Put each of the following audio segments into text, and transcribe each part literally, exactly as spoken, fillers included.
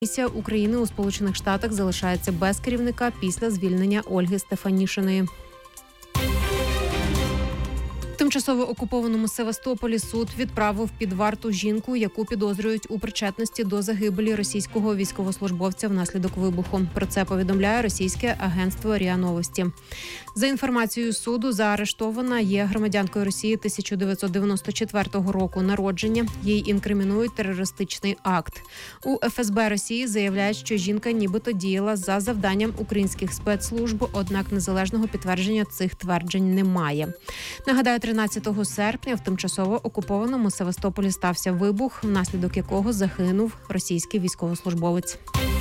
Місія України у Сполучених Штатах залишається без керівника після звільнення Ольги Стефанішиної. В тимчасово окупованому Севастополі суд відправив під варту жінку, яку підозрюють у причетності до загибелі російського військовослужбовця внаслідок вибуху. Про це повідомляє російське агентство РІА Новості. За інформацією суду, заарештована є громадянкою Росії тисяча дев'ятсот дев'яносто четвертого року народження. Їй інкримінують терористичний акт. У еф ес бе Росії заявляють, що жінка нібито діяла за завданням українських спецслужб, однак незалежного підтвердження цих тверджень немає. Нагадаю, тринадцятого серпня в тимчасово окупованому Севастополі стався вибух, внаслідок якого загинув російський військовослужбовець.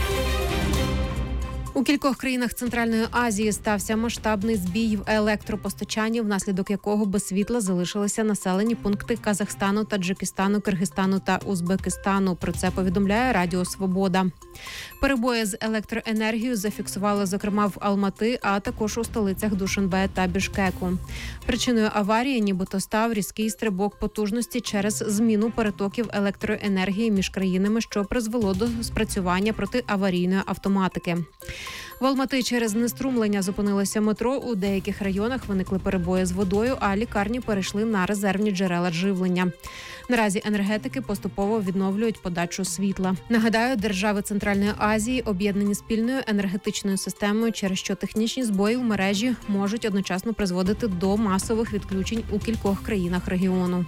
У кількох країнах Центральної Азії стався масштабний збій в електропостачанні, внаслідок якого без світла залишилися населені пункти Казахстану, Таджикистану, Киргизстану та Узбекистану. Про це повідомляє Радіо Свобода. Перебої з електроенергією зафіксували, зокрема, в Алмати, а також у столицях Душанбе та Бішкеку. Причиною аварії нібито став різкий стрибок потужності через зміну перетоків електроенергії між країнами, що призвело до спрацювання протиаварійної автоматики. В Алмати через знеструмлення зупинилося метро, у деяких районах виникли перебої з водою, а лікарні перейшли на резервні джерела живлення. Наразі енергетики поступово відновлюють подачу світла. Нагадаю, держави Центральної Азії об'єднані спільною енергетичною системою, через що технічні збої в мережі можуть одночасно призводити до масових відключень у кількох країнах регіону.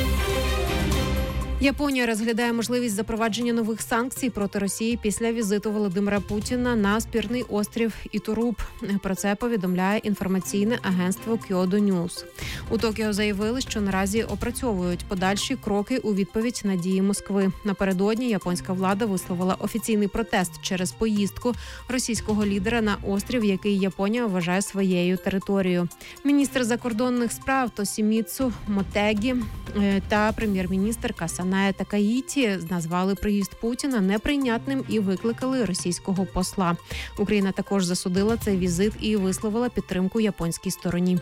Японія розглядає можливість запровадження нових санкцій проти Росії після візиту Володимира Путіна на спірний острів Ітуруб. Про це повідомляє інформаційне агентство Кьодо Ньюс. У Токіо заявили, що наразі опрацьовують подальші кроки у відповідь на дії Москви. Напередодні японська влада висловила офіційний протест через поїздку російського лідера на острів, який Японія вважає своєю територією. Міністр закордонних справ Тосіміцу Мотегі та прем'єр-міністр Касане Такаїті назвали приїзд Путіна неприйнятним і викликали російського посла. Україна також засудила цей візит і висловила підтримку японській стороні.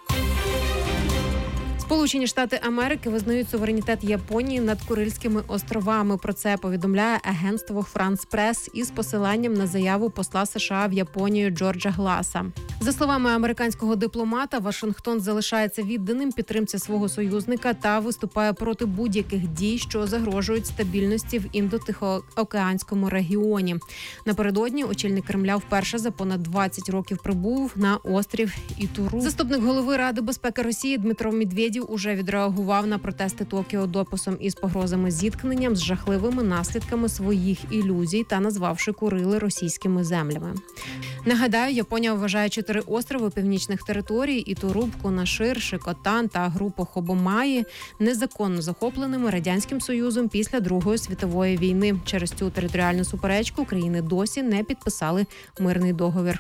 Сполучені Штати Америки визнають суверенітет Японії над Курильськими островами. Про це повідомляє агентство Франс Прес із посиланням на заяву посла США в Японію Джорджа Гласа. За словами американського дипломата, Вашингтон залишається відданим підтримці свого союзника та виступає проти будь-яких дій, що загрожують стабільності в Індо-Тихоокеанському регіоні. Напередодні очільник Кремля вперше за понад двадцять років прибув на острів Ітуру. Заступник голови Ради безпеки Росії Дмитро Медведєв уже відреагував на протести Токіо дописом із погрозами зіткненням з жахливими наслідками своїх ілюзій та назвавши Курили російськими землями. Нагадаю, Японія вважає чотири острови північних територій – Ітуруб, Кунашир, Шикотан та групу Хобомаї – незаконно захопленими Радянським Союзом після Другої світової війни. Через цю територіальну суперечку країни досі не підписали мирний договір.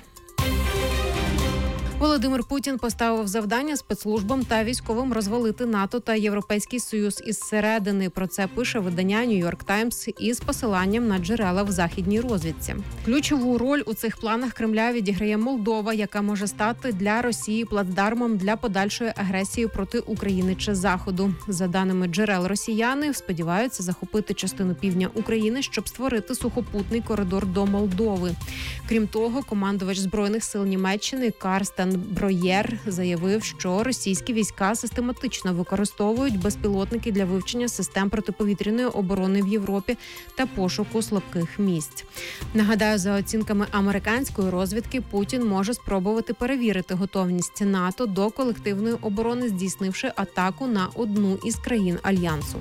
Володимир Путін поставив завдання спецслужбам та військовим розвалити НАТО та Європейський Союз із середини. Про це пише видання «Нью-Йорк Таймс» із посиланням на джерела в західній розвідці. Ключову роль у цих планах Кремля відіграє Молдова, яка може стати для Росії плацдармом для подальшої агресії проти України чи Заходу. За даними джерел, росіяни сподіваються захопити частину півдня України, щоб створити сухопутний коридор до Молдови. Крім того, командувач Збройних сил Німеччини Карстен Броєр заявив, що російські війська систематично використовують безпілотники для вивчення систем протиповітряної оборони в Європі та пошуку слабких місць. Нагадаю, за оцінками американської розвідки, Путін може спробувати перевірити готовність НАТО до колективної оборони, здійснивши атаку на одну із країн Альянсу.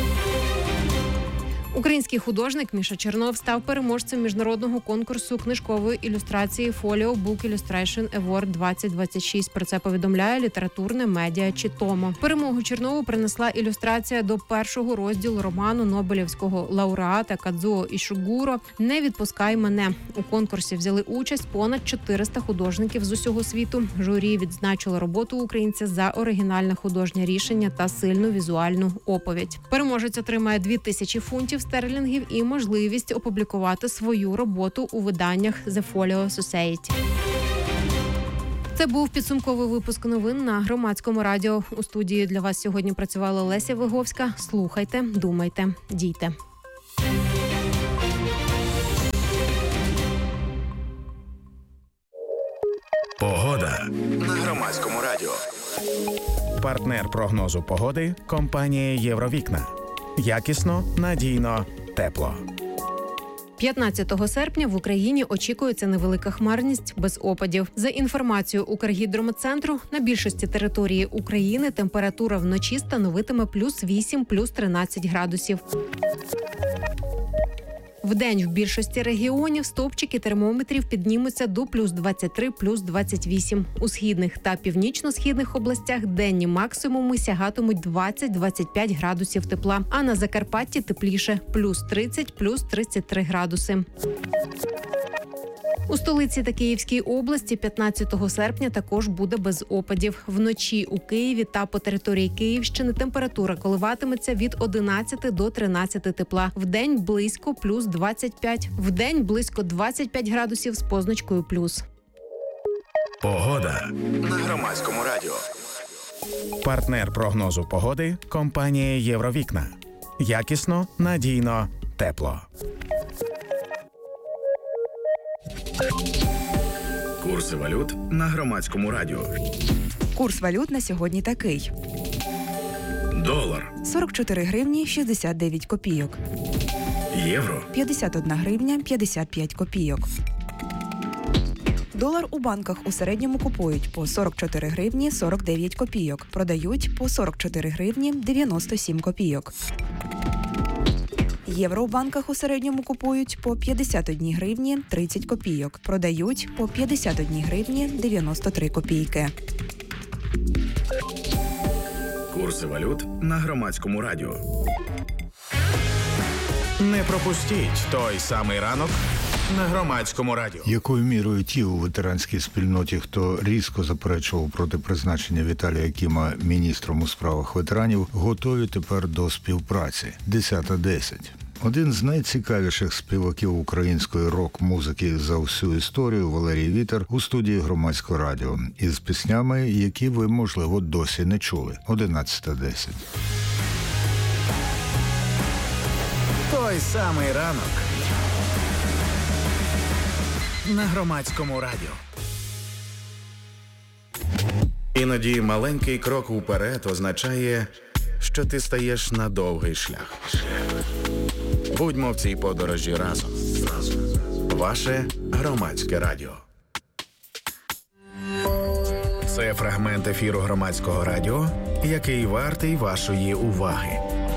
Український художник Міша Чернов став переможцем міжнародного конкурсу книжкової ілюстрації Folio Book Illustration Award двадцять двадцять шість. Про це повідомляє літературне медіа Читомо. Перемогу Чернову принесла ілюстрація до першого розділу роману нобелівського лауреата Кадзуо Ішигуро «Не відпускай мене». У конкурсі взяли участь понад чотириста художників з усього світу. Журі відзначило роботу українця за оригінальне художнє рішення та сильну візуальну оповідь. Переможець отримає дві тисячі фунтів стерлінгів і можливість опублікувати свою роботу у виданнях The Folio Society. Це був підсумковий випуск новин на Громадському радіо. У студії для вас сьогодні працювала Леся Виговська. Слухайте, думайте, дійте. Погода на Громадському радіо. Партнер прогнозу погоди – компанія «Євровікна». Якісно, надійно, тепло. п'ятнадцятого серпня в Україні очікується невелика хмарність без опадів. За інформацією Укргідрометцентру, на більшості території України температура вночі становитиме плюс вісім, плюс тринадцять градусів. Вдень в більшості регіонів стовпчики термометрів піднімуться до плюс двадцять три, плюс двадцять вісім. У східних та північно-східних областях денні максимуми сягатимуть двадцять - двадцять п'ять градусів тепла, а на Закарпатті тепліше – плюс тридцять, плюс тридцять три градуси. У столиці та Київській області п'ятнадцятого серпня також буде без опадів. Вночі у Києві та по території Київщини температура коливатиметься від одинадцяти до тринадцяти тепла. Вдень близько плюс двадцять п'ять. Вдень близько двадцять п'ять градусів з позначкою плюс. Погода на Громадському радіо. Партнер прогнозу погоди – компанія «Євровікна». Якісно, надійно, тепло. Курси валют на Громадському радіо. Курс валют на сьогодні такий. Долар. сорок чотири гривні шістдесят дев'ять копійок. Євро. п'ятдесят одна гривня п'ятдесят п'ять копійок. Долар у банках у середньому купують по сорок чотири гривні сорок дев'ять копійок. Продають по сорок чотири гривні дев'яносто сім копійок. Євро у банках у середньому купують по п'ятдесят одна гривні тридцять копійок. Продають по п'ятдесят одна гривні дев'яносто три копійки. Курси валют на Громадському радіо. Не пропустіть той самий ранок на Громадському радіо. Якою мірою ті у ветеранській спільноті, хто різко заперечував проти призначення Віталія Кіма міністром у справах ветеранів, готові тепер до співпраці? десята десять. Один з найцікавіших співаків української рок-музики за всю історію Валерій Вітер у студії Громадського радіо із піснями, які ви, можливо, досі не чули. одинадцята десять. Той самий ранок на Громадському радіо. Іноді маленький крок уперед означає, що ти стаєш на довгий шлях. Будьмо в цій подорожі разом. Ваше Громадське радіо. Це фрагмент ефіру Громадського радіо, який вартий вашої уваги.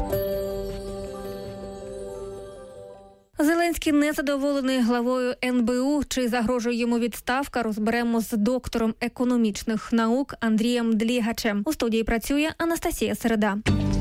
Зеленський незадоволений главою ен бе у. Чи загрожує йому відставка, розберемо з доктором економічних наук Андрієм Длігачем. У студії працює Анастасія Середа.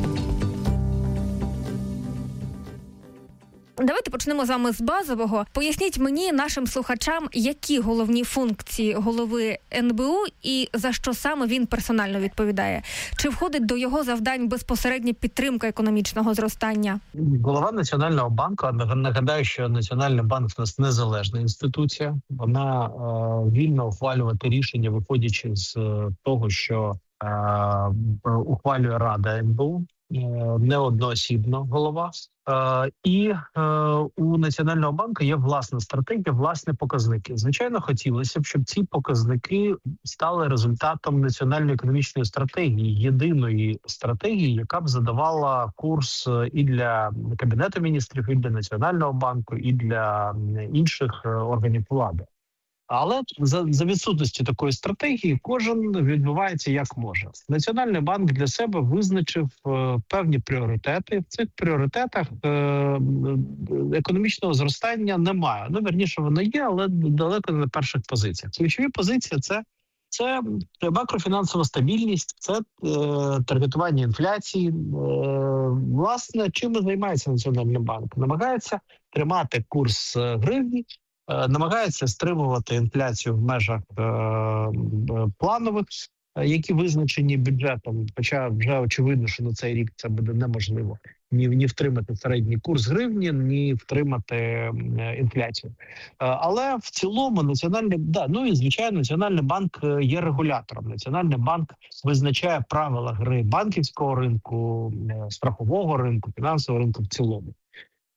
Давайте почнемо з вами з базового. Поясніть мені, нашим слухачам, які головні функції голови ен бе у і за що саме він персонально відповідає. Чи входить до його завдань безпосередня підтримка економічного зростання? Голова Національного банку, нагадаю, що Національний банк у нас незалежна інституція. Вона е, вільно ухвалювати рішення, виходячи з е, того, що е, ухвалює Рада ен бе у, е, не одноосібно голова. Uh, і uh, у Національного банку є власна стратегія, власні показники. Звичайно, хотілося б, щоб ці показники стали результатом національної економічної стратегії, єдиної стратегії, яка б задавала курс і для Кабінету міністрів, і для Національного банку, і для інших органів влади. Але за, за відсутності такої стратегії кожен відбувається як може. Національний банк для себе визначив е, певні пріоритети. В цих пріоритетах е, економічного зростання немає. Ну, вірніше, воно є, але далеко не на перших позиціях. Ключові позиції – це, це макрофінансова стабільність, це е, таргетування інфляції. Е, власне, чим займається Національний банк? Намагається тримати курс гривні, намагається стримувати інфляцію в межах е- планових, які визначені бюджетом, хоча вже очевидно, що на цей рік це буде неможливо. Ні, ні втримати середній курс гривні, ні втримати е- інфляцію. Е- але в цілому Національний, да, ну і звичайно, Національний банк є регулятором. Національний банк визначає правила гри банківського ринку, е- страхового ринку, фінансового ринку в цілому.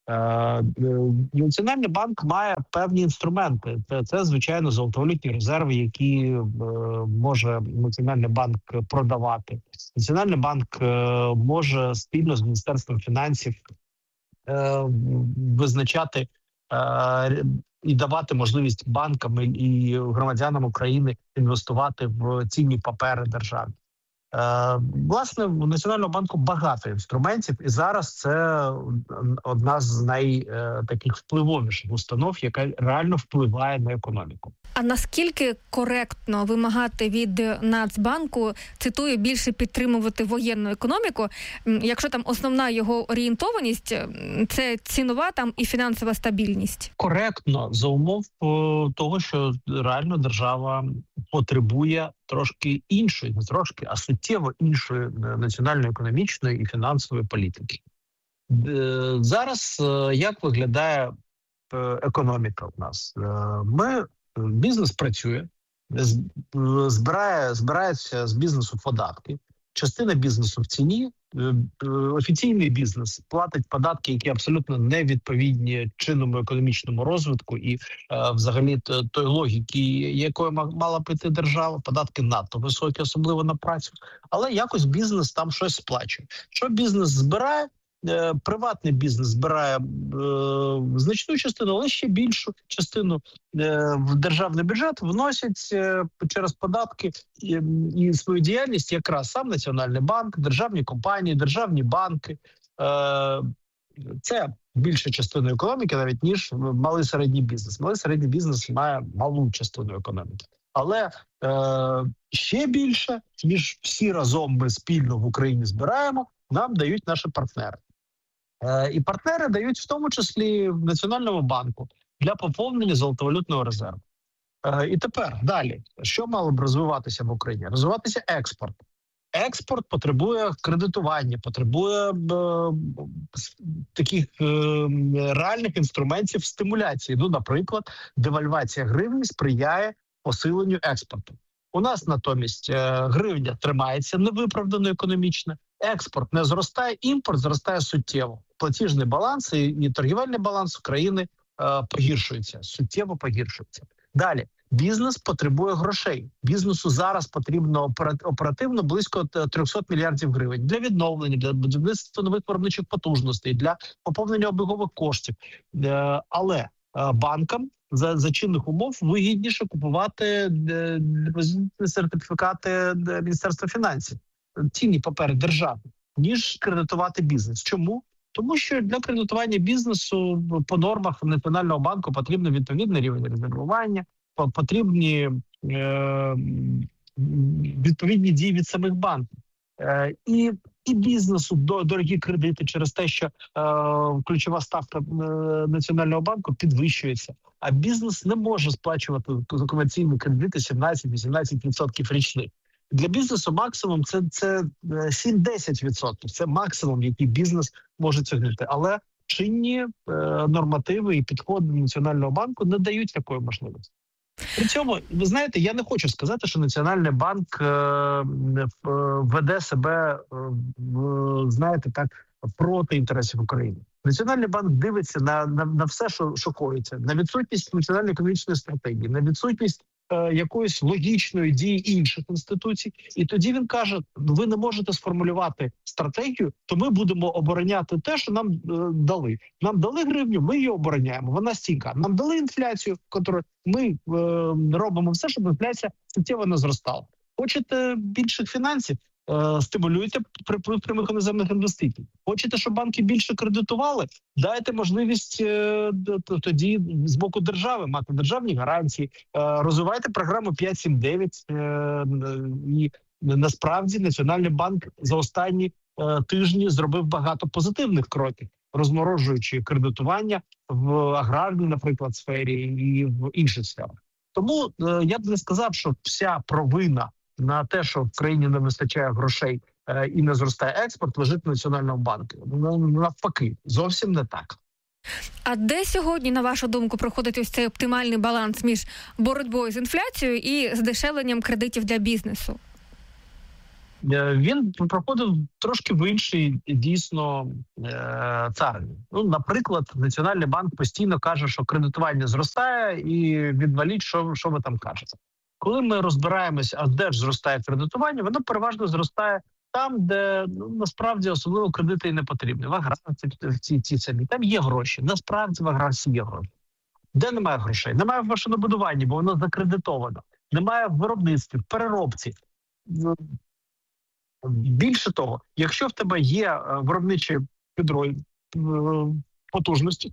Національний банк має певні інструменти. Це, це звичайно, золотовалютні резерви, які може Національний банк продавати. Національний банк може спільно з Міністерством фінансів визначати і давати можливість банкам і громадянам України інвестувати в цінні папери держави. Власне, у Національного банку багато інструментів, і зараз це одна з найтаких впливовіших установ, яка реально впливає на економіку. А наскільки коректно вимагати від Нацбанку, цитую, більше підтримувати воєнну економіку, якщо там основна його орієнтованість – це цінова там і фінансова стабільність? Коректно за умов того, що реально держава потребує трошки іншої, не трошки, а суттєво іншої національно-економічної і фінансової політики. Зараз як виглядає економіка в нас? Ми Бізнес працює, збирає, збирається з бізнесу податки. Частина бізнесу в ціні. Офіційний бізнес платить податки, які абсолютно не відповідні чинному економічному розвитку і взагалі той логіки, якою мала піти держава. Податки надто високі, особливо на працю. Але якось бізнес там щось сплачує. Що бізнес збирає? Приватний бізнес збирає е, значну частину, але ще більшу частину е, в державний бюджет вносять е, через податки і, і свою діяльність якраз сам Національний банк, державні компанії, державні банки. Е, це більша частина економіки навіть, ніж малий середній бізнес. Малий середній бізнес має малу частину економіки. Але е, ще більше, ніж всі разом ми спільно в Україні збираємо, нам дають наші партнери. І партнери дають в тому числі в Національному банку для поповнення золотовалютного резерву. І тепер далі, що мало б розвиватися в Україні? Розвиватися експорт. Експорт потребує кредитування, потребує е, таких е, реальних інструментів стимуляції. Ну, наприклад, девальвація гривні сприяє посиленню експорту. У нас натомість е, гривня тримається невиправдано економічно, експорт не зростає, імпорт зростає суттєво. Платіжний баланс і, і торгівельний баланс України е, погіршується, суттєво погіршується. Далі, бізнес потребує грошей. Бізнесу зараз потрібно оперативно близько триста мільярдів гривень для відновлення, для будівництва нових виробничих потужностей, для поповнення обігових коштів. Е, але е, банкам за, за чинних умов вигідніше купувати депозитні сертифікати Міністерства фінансів, цінні папери держави, ніж кредитувати бізнес. Чому? Тому що для кредитування бізнесу по нормах Національного банку потрібен відповідний рівень резервування, потрібні е, відповідні дії від самих банків. Е, і, і бізнесу дорогі кредити через те, що е, ключова ставка е, Національного банку підвищується. А бізнес не може сплачувати комерційні кредити сімнадцять-вісімнадцять відсотків річних. Для бізнесу максимум це, це сім-десять відсотків. Це максимум, який бізнес може сягнути. Але чинні е, нормативи і підходи Національного банку не дають такої можливості. При цьому, ви знаєте, я не хочу сказати, що Національний банк е, веде себе, е, знаєте, так, проти інтересів України. Національний банк дивиться на, на, на все, що шокується, на відсутність національної економічної стратегії, на відсутність е, якоїсь логічної дії інших інституцій. І тоді він каже, ви не можете сформулювати стратегію, то ми будемо обороняти те, що нам е, дали. Нам дали гривню, ми її обороняємо, вона стійка. Нам дали інфляцію, яку ми е, робимо все, щоб інфляція суттєво не зростала. Хочете більших фінансів? Стимулюйте приплив прямих іноземних інвестицій. Хочете, щоб банки більше кредитували? Дайте можливість е, тоді з боку держави мати державні гарантії. Е, розвивайте програму п'ять сім дев'ять. Е, і насправді Національний банк за останні е, тижні зробив багато позитивних кроків, розморожуючи кредитування в аграрній, наприклад, сфері і в інших сферах. Тому е, я б не сказав, що вся провина на те, що в країні не вистачає грошей е, і не зростає експорт, лежить в Національному банку. Ну, навпаки, зовсім не так. А де сьогодні, на вашу думку, проходить ось цей оптимальний баланс між боротьбою з інфляцією і здешевленням кредитів для бізнесу? він проходив трошки в іншій, дійсно, царині. Ну, наприклад, Національний банк постійно каже, що кредитування зростає, і відваліть, що, що ви там кажете. Коли ми розбираємось, а де ж зростає кредитування, воно переважно зростає там, де, ну, насправді особливо кредити і не потрібні. В аграрці, ці, ці самі. Там є гроші. Насправді в аграрці є гроші. Де немає грошей? Немає в машинобудуванні, бо воно закредитовано. Немає в виробництві, в переробці. Більше того, якщо в тебе є виробничі підрозділи, потужності,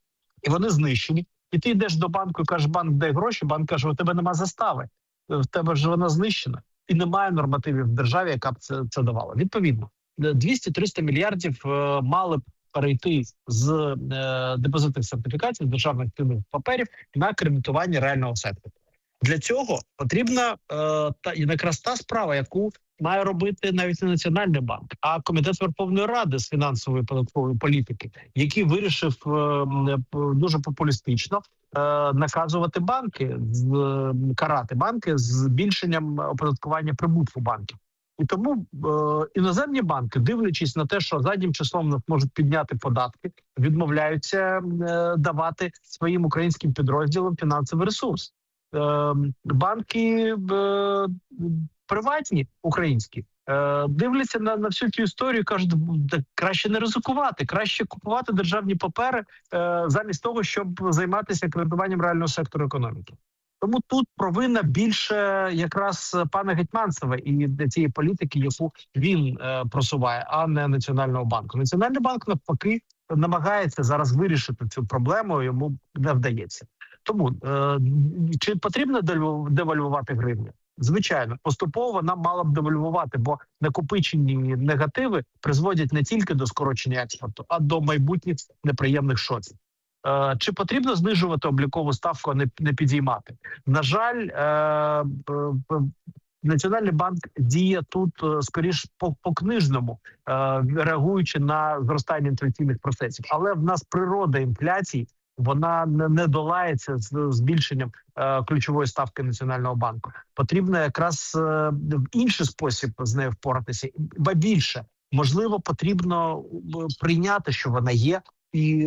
і вони знищені, і ти йдеш до банку і кажеш, банк, дай гроші, банк каже, у тебе нема застави, в тебе ж вона знищена. І немає нормативів в державі, яка б це, це давала. Відповідно, двісті-триста мільярдів е, мали б перейти з е, депозитних сертифікацій, з державних цінних паперів на кредитування реального сектору. Для цього потрібна е, та, якраз та справа, яку має робити навіть не Національний банк, а Комітет Верховної Ради з фінансової податкової політики, який вирішив е, дуже популістично е, наказувати банки, з, карати банки з збільшенням оподаткування прибутку банків. І тому е, іноземні банки, дивлячись на те, що заднім числом нас можуть підняти податки, відмовляються е, давати своїм українським підрозділам фінансовий ресурс. Е, банки е, приватні, українські, е, дивляться на, на всю цю історію і кажуть, краще не ризикувати, краще купувати державні папери е, замість того, щоб займатися кредитуванням реального сектору економіки. Тому тут провина більше якраз пана Гетманцева і цієї політики, яку він е, просуває, а не Національного банку. Національний банк, навпаки, намагається зараз вирішити цю проблему, йому не вдається. Тому, е, чи потрібно девальвувати гривню? Звичайно, поступово вона мала б девальвувати, бо накопичені негативи призводять не тільки до скорочення експорту, а до майбутніх неприємних шоків. Е, чи потрібно знижувати облікову ставку, а не, не підіймати? На жаль, е, е, Національний банк діє тут е, скоріш по, по книжному, е, реагуючи на зростання інфляційних процесів. Але в нас природа інфляції, вона не, не долається з збільшенням е, ключової ставки Національного банку. Потрібно якраз е, в інший спосіб з нею впоратися. Ба більше, можливо, потрібно прийняти, що вона є, і,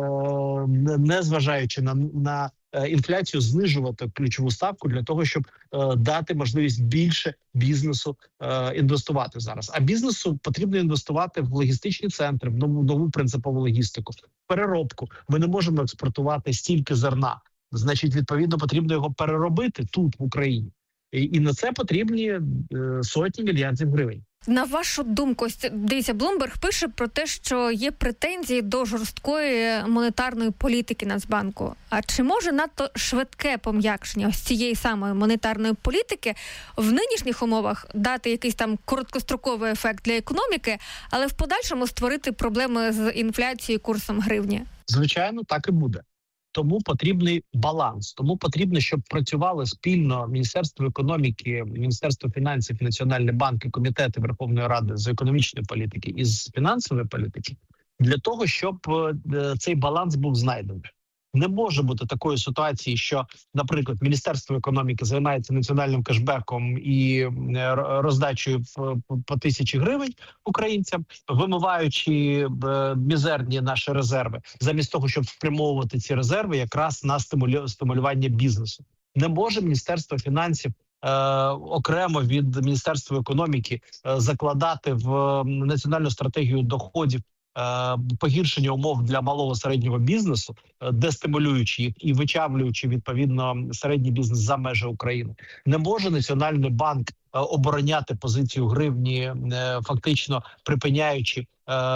е, не зважаючи на, на інфляцію, знижувати ключову ставку для того, щоб е, дати можливість більше бізнесу е, інвестувати зараз. А бізнесу потрібно інвестувати в логістичні центри, в нову, нову принципову логістику, в переробку. Ми не можемо експортувати стільки зерна. Значить, відповідно, потрібно його переробити тут, в Україні. І, і на це потрібні е, сотні мільярдів гривень. На вашу думку, дивіться, Блумберг пише про те, що є претензії до жорсткої монетарної політики Нацбанку. А чи може надто швидке пом'якшення ось цієї самої монетарної політики в нинішніх умовах дати якийсь там короткостроковий ефект для економіки, але в подальшому створити проблеми з інфляцією, курсом гривні? Звичайно, так і буде. Тому потрібний баланс. Тому потрібно, щоб працювали спільно Міністерство економіки, Міністерство фінансів, Національний банк і комітети Верховної Ради з економічної політики і з фінансової політики, для того, щоб цей баланс був знайдений. Не може бути такої ситуації, що, наприклад, Міністерство економіки займається національним кешбеком і роздачею по тисячі гривень українцям, вимиваючи мізерні наші резерви, замість того, щоб спрямовувати ці резерви якраз на стимулювання бізнесу. Не може Міністерство фінансів е, окремо від Міністерства економіки е, закладати в національну стратегію доходів погіршення умов для малого середнього бізнесу, дестимулюючи їх і вичавлюючи, відповідно, середній бізнес за межі України. Не може Національний банк обороняти позицію гривні, фактично припиняючи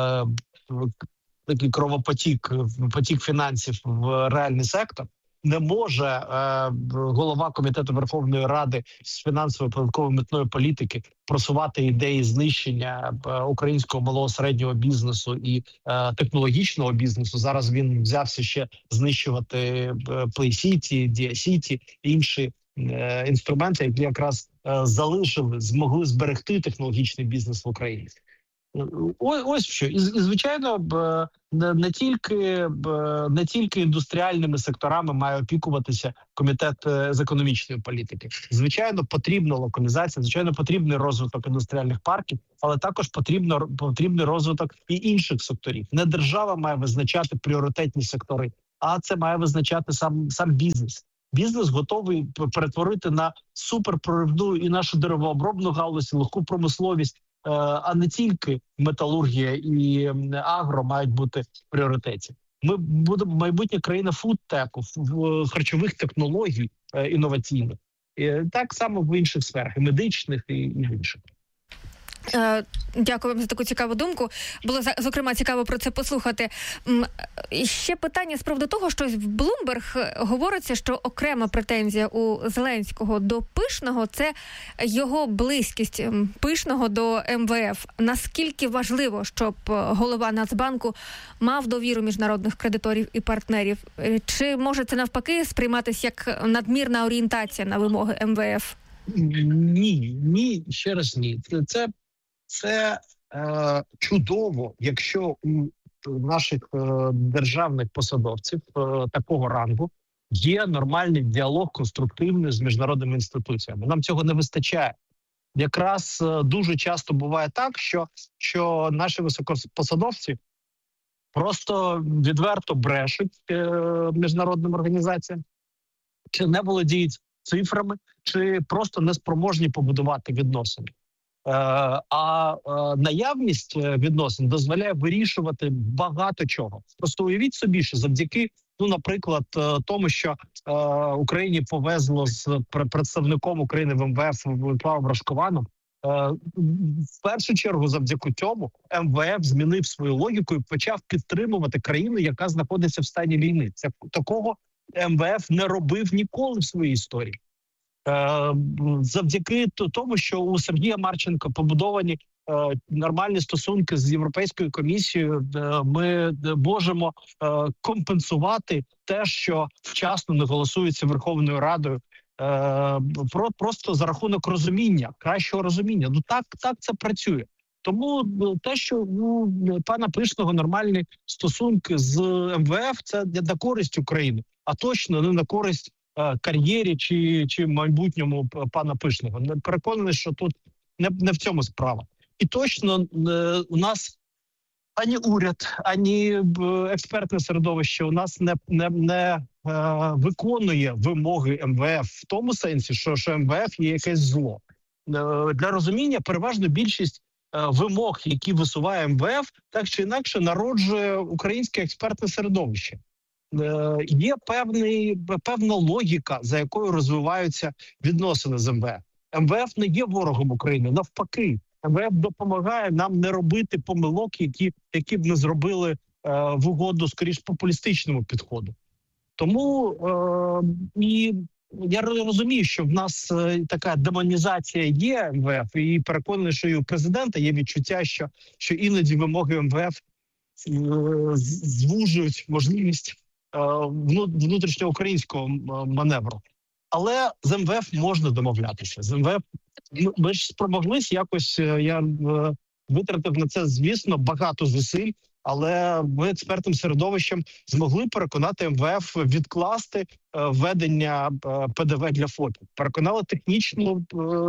такий кровопотік, потік фінансів в реальний сектор. Не може е, голова Комітету Верховної Ради з фінансової, податкової, митної політики просувати ідеї знищення е, українського малого середнього бізнесу і е, технологічного бізнесу. Зараз він взявся ще знищувати е, PlayCity, DiaCity, інші е, інструменти, які якраз е, залишили, змогли зберегти технологічний бізнес в Україні. Ось, ось що. І, і звичайно, не тільки, не тільки індустріальними секторами має опікуватися комітет з економічної політики. Звичайно, потрібна локалізація, звичайно, потрібний розвиток індустріальних парків, але також потрібно, потрібний розвиток і інших секторів. Не держава має визначати пріоритетні сектори, а це має визначати сам, сам бізнес. Бізнес готовий перетворити на суперпроривну і нашу деревообробну галузь, легку промисловість, а не тільки металургія і агро мають бути в пріоритеті. Ми будемо майбутня країна фудтеку, харчових технологій інноваційних. І так само в інших сферах, і медичних, і інших. Дякую вам за таку цікаву думку. Було, зокрема, цікаво про це послухати. І ще питання з приводу того, що в Bloomberg говориться, що окрема претензія у Зеленського до Пишного – це його близькість Пишного до ем ве еф. Наскільки важливо, щоб голова Нацбанку мав довіру міжнародних кредиторів і партнерів? Чи може це навпаки сприйматися як надмірна орієнтація на вимоги ем ве еф? Ні, ні, ще раз ні. Це, це Це е, чудово, якщо у наших е, державних посадовців е, такого рангу є нормальний діалог конструктивний з міжнародними інституціями. Нам цього не вистачає. Якраз е, дуже часто буває так, що, що наші високопосадовці просто відверто брешуть е, міжнародним організаціям, чи не володіють цифрами, чи просто неспроможні побудувати відносини. А наявність відносин дозволяє вирішувати багато чого. Просто уявіть собі, що завдяки, ну, наприклад, тому, що Україні повезло з представником України в ем ве еф Владиславом Рашкованом, в першу чергу завдяки цьому ем ве еф змінив свою логіку і почав підтримувати країну, яка знаходиться в стані війни. Це такого ем ве еф не робив ніколи в своїй історії. Завдяки тому, що у Сергія Марченка побудовані нормальні стосунки з Європейською комісією, ми можемо компенсувати те, що вчасно не голосується Верховною Радою, просто за рахунок розуміння, кращого розуміння. Ну так, так це працює. Тому те, що у пана Пишного нормальні стосунки з ем ве еф, це не на користь України, а точно не на користь кар'єрі чи, чи майбутньому пана Пишного. Переконаний, що тут не, не в цьому справа. І точно е, у нас ані уряд, ані експертне середовище у нас не, не, не е, виконує вимоги ем ве еф в тому сенсі, що, що ем ве еф є якесь зло. Е, для розуміння, переважно більшість е, вимог, які висуває ем ве еф, так чи інакше народжує українське експертне середовище. Є певний, певна логіка, за якою розвиваються відносини з ем ве еф. ем ве еф не є ворогом України, навпаки. ем ве еф допомагає нам не робити помилок, які, які б ми зробили е, в угоду, скоріш, популістичному підходу. Тому е, і я розумію, що в нас е, така демонізація є ем ве еф, і переконаний, що і у президента є відчуття, що, що іноді вимоги ем ве еф е, звужують можливість внутрішньоукраїнського маневру. Але з ем ве еф можна домовлятися. З ем ве еф ми ж спромоглись якось, я витратив на це, звісно, багато зусиль, але ми експертним середовищем змогли переконати ем ве еф відкласти введення пе де ве для ФОПів. Переконали технічну,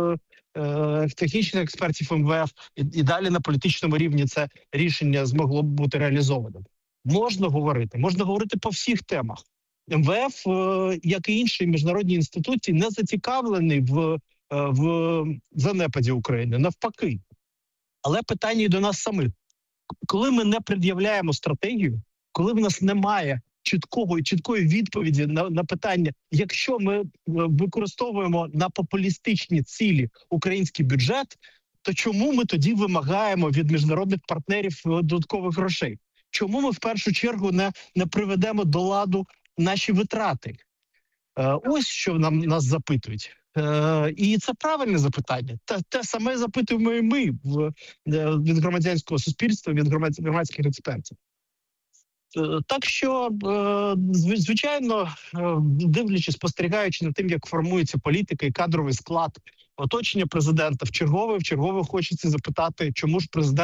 технічних експертів ем ве еф, і, і далі на політичному рівні це рішення змогло б бути реалізованим. Можна говорити, можна говорити по всіх темах. ем ве еф, як і інші міжнародні інституції, не зацікавлений в, в занепаді України, навпаки. Але питання і до нас самих. Коли ми не пред'являємо стратегію, коли в нас немає чіткого, чіткої відповіді на, на питання, якщо ми використовуємо на популістичні цілі український бюджет, то чому ми тоді вимагаємо від міжнародних партнерів додаткових грошей? Чому ми в першу чергу не, не приведемо до ладу наші витрати? Е, ось що нам нас запитують. Е, і це правильне запитання. Те, те саме запитуємо і ми в, від громадянського суспільства, від громадських експертів. Е, так що, е, звичайно, е, дивлячись, спостерігаючи над тим, як формується політика і кадровий склад оточення президента, в чергове, в чергове хочеться запитати, чому ж президент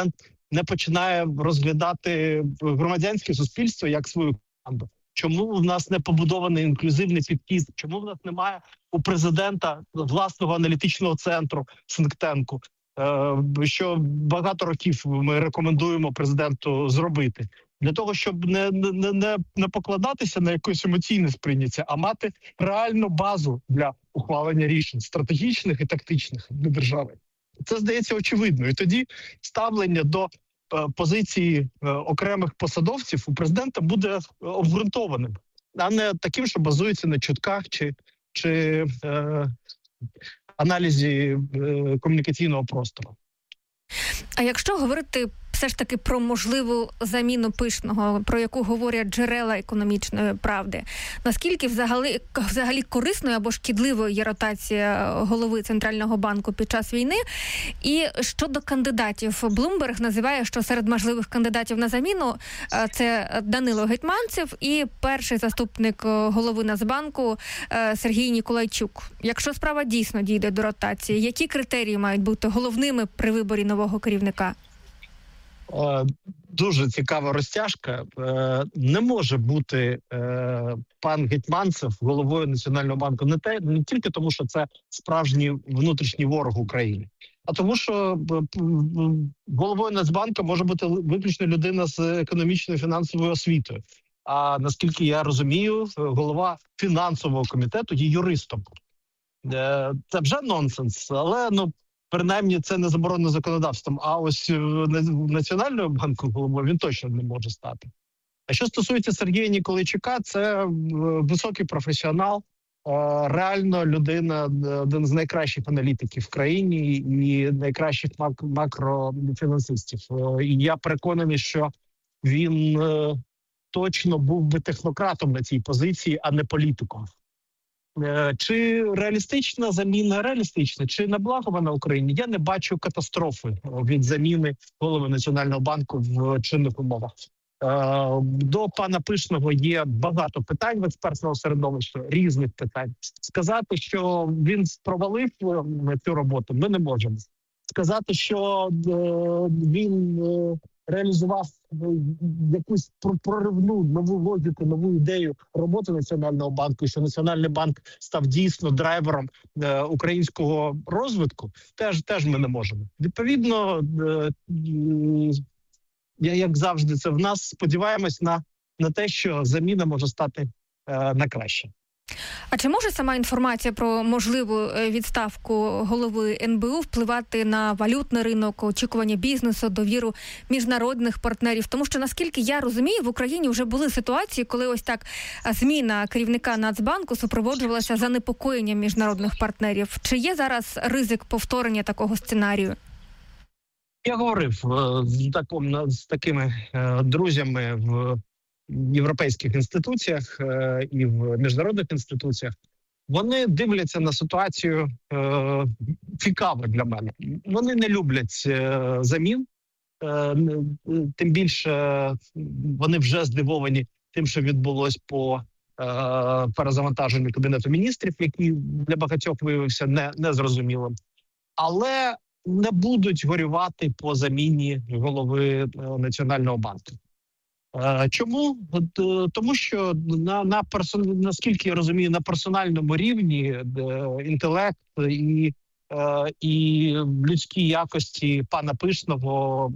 не починає розглядати громадянське суспільство як свою команду? Чому в нас не побудований інклюзивний підхід? Чому в нас немає у президента власного аналітичного центру, синктенку, що багато років ми рекомендуємо президенту зробити? Для того, щоб не, не, не, не покладатися на якесь емоційне сприйняття, а мати реальну базу для ухвалення рішень стратегічних і тактичних для держави. Це, здається, очевидно. І тоді ставлення до е, позиції е, окремих посадовців у президента буде обґрунтованим, а не таким, що базується на чутках чи, чи е, аналізі е, комунікаційного простору. А якщо говорити все ж таки про можливу заміну Пишного, про яку говорять джерела економічної правди, наскільки взагалі, взагалі корисною або шкідливою є ротація голови Центрального банку під час війни? І щодо кандидатів, Блумберг називає, що серед можливих кандидатів на заміну це Данило Гетманцев і перший заступник голови Нацбанку Сергій Ніколайчук. Якщо справа дійсно дійде до ротації, які критерії мають бути головними при виборі нового керівника? Дуже цікава розтяжка. Не може бути пан Гетманцев головою Національного банку не те, не тільки тому, що це справжній внутрішній ворог України, а тому, що головою Нацбанку може бути виключно людина з економічною фінансовою освітою. А наскільки я розумію, голова фінансового комітету є юристом. Це вже нонсенс, але ну. Принаймні, це не заборонено законодавством, а ось в Національному банку головою він точно не може стати. А що стосується Сергія Ніколайчука, це високий професіонал, реально людина, один з найкращих аналітиків в країні і найкращих мак- макрофінансистів. І я переконаний, що він точно був би технократом на цій позиції, а не політиком. Чи реалістична заміна? Реалістична. Чи на благо вона Україні? Я не бачу катастрофи від заміни голови Національного банку в чинних умовах. До пана Пишного є багато питань в експертного середовища, різних питань. Сказати, що він провалив цю роботу, ми не можемо. Сказати, що він реалізував якусь проривну нову логіку, нову ідею роботи Національного банку, що Національний банк став дійсно драйвером е, українського розвитку, теж, теж ми не можемо. Відповідно, е, я, як завжди, це в нас сподіваємось на, на те, що заміна може стати е, на краще. А чи може сама інформація про можливу відставку голови ен бе у впливати на валютний ринок, очікування бізнесу, довіру міжнародних партнерів? Тому що, наскільки я розумію, в Україні вже були ситуації, коли ось так зміна керівника Нацбанку супроводжувалася занепокоєнням міжнародних партнерів. Чи є зараз ризик повторення такого сценарію? Я говорив з, таком, з такими друзями в європейських інституціях е, і в міжнародних інституціях. Вони дивляться на ситуацію е, цікаво для мене. Вони не люблять е, замін, е, тим більше вони вже здивовані тим, що відбулось по е, перезавантаженню Кабінету міністрів, який для багатьох виявився не, незрозумілим. Але не будуть горювати по заміні голови Національного банку. Чому? Тому що на, на персон... наскільки я розумію, на персональному рівні інтелект і, і людські якості пана Пишного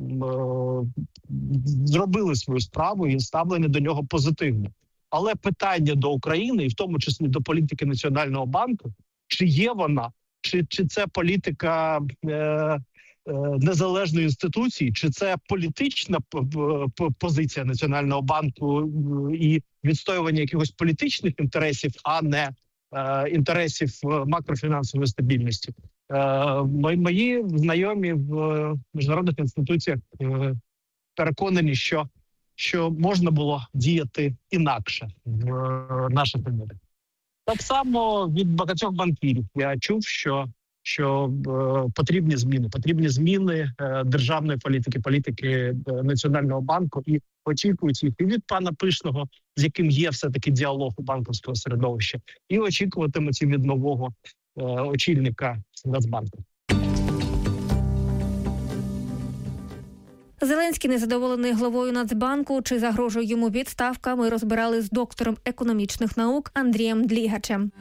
зробили свою справу і ставлення до нього позитивне. Але питання до України, і в тому числі до політики Національного банку, чи є вона, чи, чи це політика е, незалежної інституції, чи це політична позиція Національного банку і відстоювання якихось політичних інтересів, а не е, інтересів макрофінансової стабільності. Е, мої знайомі в міжнародних інституціях е, переконані, що, що можна було діяти інакше в е, наших умовах. Так само від багатьох банкірів я чув, що що е, потрібні зміни, потрібні зміни е, державної політики, політики е, Національного банку, і очікують їх і від пана Пишного, з яким є все-таки діалог у банківського середовища, і очікуватимуть і від нового е, очільника Нацбанку. Зеленський незадоволений главою Нацбанку, чи загрожує йому відставка, ми розбирали з доктором економічних наук Андрієм Длігачем.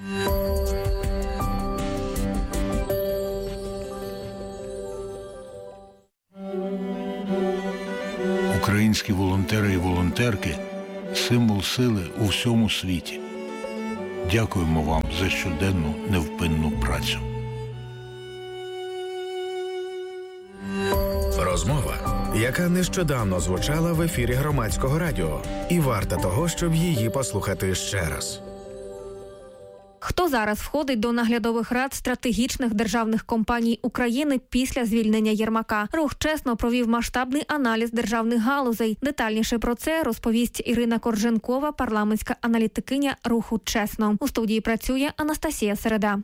Українські волонтери і волонтерки – символ сили у всьому світі. Дякуємо вам за щоденну невпинну працю. Розмова, яка нещодавно звучала в ефірі Громадського радіо, і варта того, щоб її послухати ще раз. Хто зараз входить до наглядових рад стратегічних державних компаній України після звільнення Єрмака? Рух чесно провів масштабний аналіз державних галузей. Детальніше про це розповість Ірина Корженкова, парламентська аналітикиня Руху чесно. У студії працює Анастасія Середа.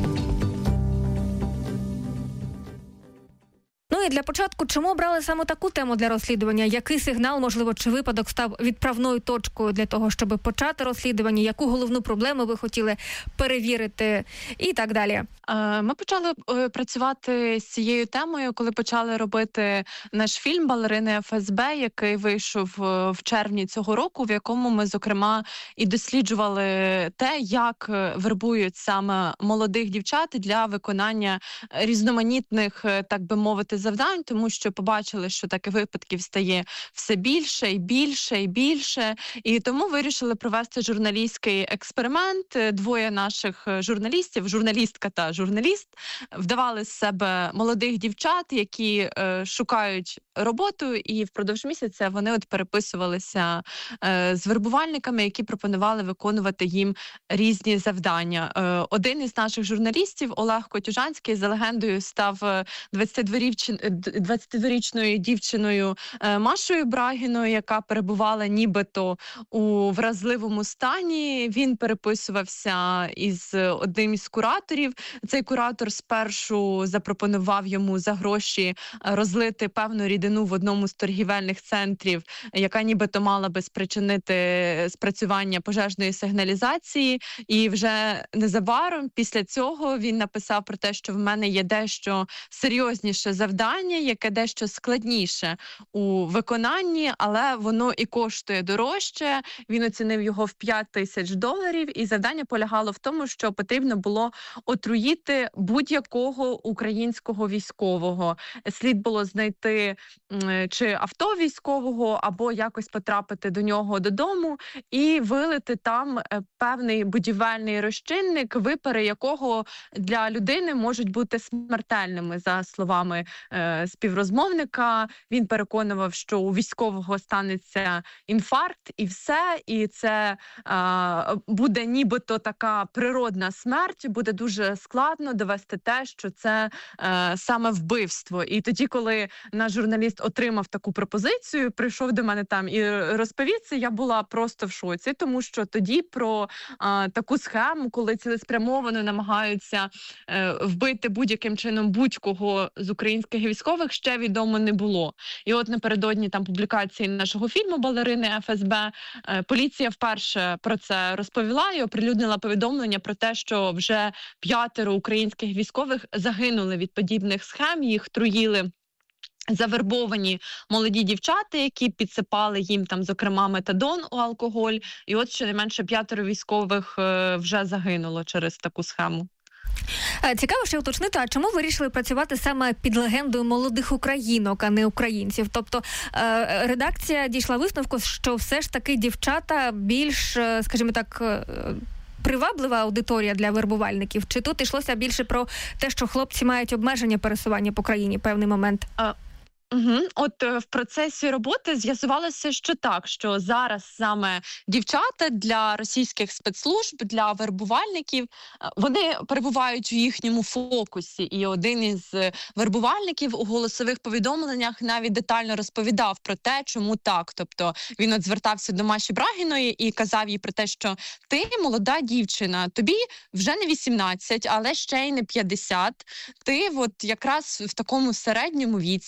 Ну і для початку, чому обрали саме таку тему для розслідування? Який сигнал, можливо, чи випадок став відправною точкою для того, щоб почати розслідування? Яку головну проблему ви хотіли перевірити? І так далі. Ми почали працювати з цією темою, коли почали робити наш фільм «Балерини еф ес бе», який вийшов в червні цього року, в якому ми, зокрема, і досліджували те, як вербують саме молодих дівчат для виконання різноманітних, так би мовити, завдань, тому що побачили, що таких випадків стає все більше і більше і більше. І тому вирішили провести журналістський експеримент. Двоє наших журналістів, журналістка та журналіст, вдавали з себе молодих дівчат, які е, шукають роботу, і впродовж місяця вони от переписувалися е, з вербувальниками, які пропонували виконувати їм різні завдання. Е, один із наших журналістів, Олег Котюжанський, за легендою став двадцятидворічною дівчиною е, Машою Брагіною, яка перебувала нібито у вразливому стані. Він переписувався із одним із кураторів. Цей куратор спершу запропонував йому за гроші розлити певну рідину в одному з торгівельних центрів, яка нібито мала би спричинити спрацювання пожежної сигналізації. І вже незабаром після цього він написав про те, що в мене є дещо серйозніше завдання, яке дещо складніше у виконанні, але воно і коштує дорожче. Він оцінив його в п'ять тисяч доларів, і завдання полягало в тому, що потрібно було отруїти будь-якого українського військового. Слід було знайти чи авто військового, або якось потрапити до нього додому і вилити там певний будівельний розчинник, випари якого для людини можуть бути смертельними, за словами е, співрозмовника. Він переконував, що у військового станеться інфаркт і все, і це е, буде нібито така природна смерть, буде дуже складно довести те, що це е, саме вбивство. І тоді, коли наш журналіст отримав таку пропозицію, прийшов до мене там і розповів це, я була просто в шоці, тому що тоді про е, таку схему, коли цілеспрямовано намагаються е, вбити будь-яким чином будь-кого з українських військових, ще відомо не було. І от напередодні там публікації нашого фільму «Балерини еф ес бе» е, поліція вперше про це розповіла і оприлюднила повідомлення про те, що вже п'ятеро українських військових загинули від подібних схем, їх труїли завербовані молоді дівчата, які підсипали їм там, зокрема, метадон у алкоголь. І от щонайменше п'ятеро військових е, вже загинуло через таку схему. Цікаво ще уточнити, а чому ви вирішили працювати саме під легендою молодих українок, а не українців? Тобто редакція дійшла висновку, що все ж таки дівчата більш, скажімо так, приваблива аудиторія для вербувальників? Чи тут йшлося більше про те, що хлопці мають обмеження пересування по країні в певний момент? А... Угу. От в процесі роботи з'ясувалося, що так, що зараз саме дівчата для російських спецслужб, для вербувальників, вони перебувають у їхньому фокусі. І один із вербувальників у голосових повідомленнях навіть детально розповідав про те, чому так. Тобто він от звертався до Маші Брагіної і казав їй про те, що ти молода дівчина, тобі вже не вісімнадцять, але ще й не п'ятдесят. Ти от якраз в такому середньому віці можеш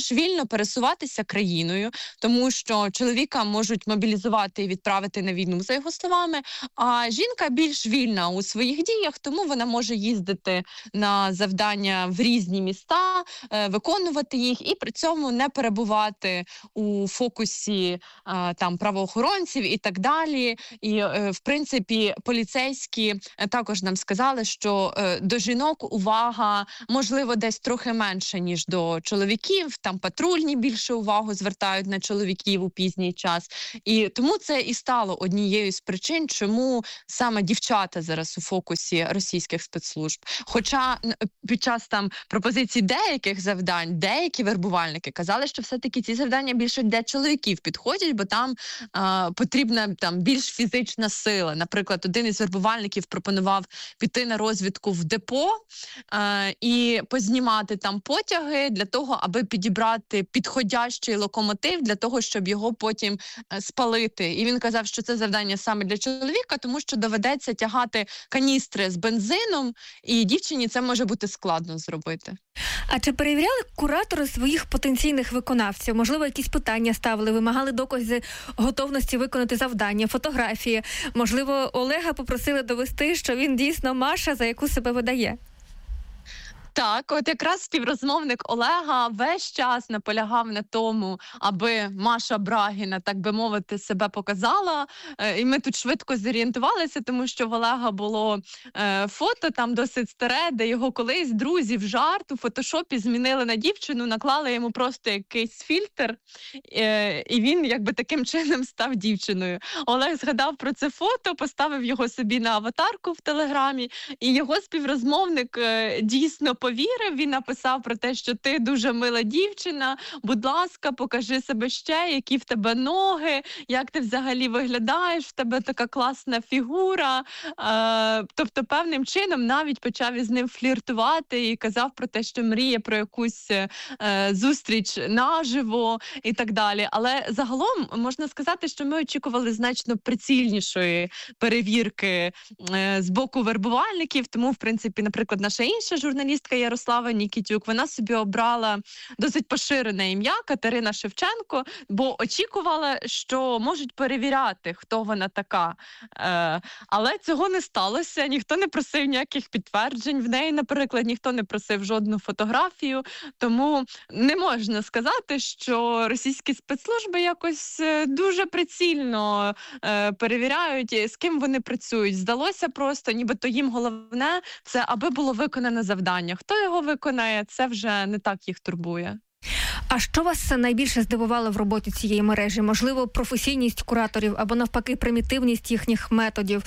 можеш вільно пересуватися країною, тому що чоловіка можуть мобілізувати і відправити на війну, за його словами, а жінка більш вільна у своїх діях, тому вона може їздити на завдання в різні міста, виконувати їх і при цьому не перебувати у фокусі там правоохоронців і так далі. І, в принципі, поліцейські також нам сказали, що до жінок увага, можливо, десь трохи менше, ніж до чоловіків. Там патрульні більше увагу звертають на чоловіків у пізній час. І тому це і стало однією з причин, чому саме дівчата зараз у фокусі російських спецслужб. Хоча під час там пропозицій деяких завдань, деякі вербувальники казали, що все-таки ці завдання більше для чоловіків підходять, бо там а, потрібна там більш фізична сила. Наприклад, один із вербувальників пропонував піти на розвідку в депо а, і познімати там потяги для того, аби підібрати підходящий локомотив для того, щоб його потім а, спалити. І він казав, що це завдання саме для чоловіка, тому що доведеться тягати каністри з бензином, і дівчині це може бути складно зробити. А чи перевіряли куратори своїх потенційних виконавців? Можливо, якісь питання ставили, вимагали докази готовності виконати завдання, фотографії? Можливо, Олега попросили довести, що він дійсно Маша, за яку себе видає? Так, от якраз співрозмовник Олега весь час наполягав на тому, аби Маша Брагіна, так би мовити, себе показала. І ми тут швидко зорієнтувалися, тому що в Олега було е, фото там досить старе, де його колись друзі в жарт у фотошопі змінили на дівчину, наклали йому просто якийсь фільтр, е, і він якби таким чином став дівчиною. Олег згадав про це фото, поставив його собі на аватарку в Телеграмі, і його співрозмовник е, дійсно повірив, він написав про те, що ти дуже мила дівчина, будь ласка, покажи себе ще, які в тебе ноги, як ти взагалі виглядаєш, в тебе така класна фігура. Е, тобто певним чином навіть почав із ним фліртувати і казав про те, що мріє про якусь е, зустріч наживо і так далі. Але загалом можна сказати, що ми очікували значно прицільнішої перевірки е, з боку вербувальників, тому, в принципі, наприклад, наша інша журналістка Ярослава Нікітюк, вона собі обрала досить поширене ім'я Катерина Шевченко, бо очікувала, що можуть перевіряти, хто вона така. Е, але цього не сталося, ніхто не просив ніяких підтверджень в неї, наприклад, ніхто не просив жодну фотографію, тому не можна сказати, що російські спецслужби якось дуже прицільно е, перевіряють, з ким вони працюють. Здалося просто, нібито їм головне – це аби було виконане завдання. Хто його виконає, це вже не так їх турбує. А що вас найбільше здивувало в роботі цієї мережі? Можливо, професійність кураторів або навпаки примітивність їхніх методів,